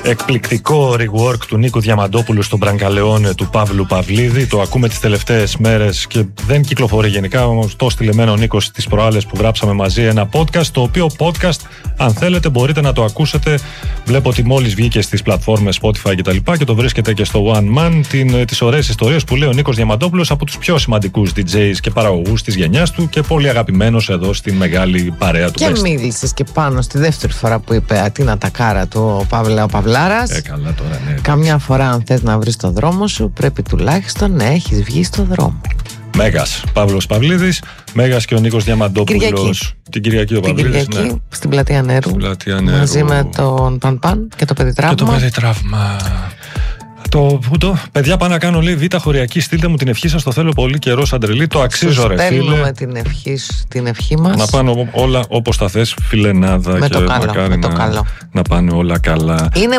Εκπληκτικό rework του Νίκου Διαμαντόπουλου στον Μπραγκαλεόνε του Παύλου Παυλίδη. Το ακούμε τις τελευταίες μέρες και δεν κυκλοφορεί γενικά. Όμως το στείλε ο Νίκος τις προάλλες που γράψαμε μαζί ένα podcast. Το οποίο podcast, αν θέλετε, μπορείτε να το ακούσετε. Βλέπω ότι μόλις βγήκε στις πλατφόρμες Spotify κτλ. Και το βρίσκεται και στο One Man. Τις ωραίες ιστορίες που λέει ο Νίκος Διαμαντόπουλος από τους πιο σημαντικούς DJs και παραγωγούς της γενιάς του και πολύ αγαπημένος εδώ στη μεγάλη παρέα του. Και μίλησες και πάνω στη δεύτερη φορά που είπε Ατίνα Τακάρα του ο Παυλάρας. Καλά τώρα, ναι. Καμιά φορά, αν θες να βρεις το δρόμο σου, πρέπει τουλάχιστον να έχεις βγει στο δρόμο. Μέγας Παύλος Παυλίδης, Μέγας και ο Νίκος Διαμαντόπουλος. Την Κυριακή ο Παυλίδης. Ναι. Στην Πλατεία Νερού. Μαζί με τον Παν και το παιδί τραύμα. Και το παιδί τραύμα. Παιδιά, πάω να κάνω λέει β' χωριακή. Στείλτε μου την ευχή σας, το θέλω πολύ καιρό σαν τρελή. Το αξίζω, ρε φίλε. Στέλνουμε την ευχή μας. Να πάνε όλα όπως τα θες, φιλενάδα. Με και το καλό. μακάρι να πάνε όλα καλά. Είναι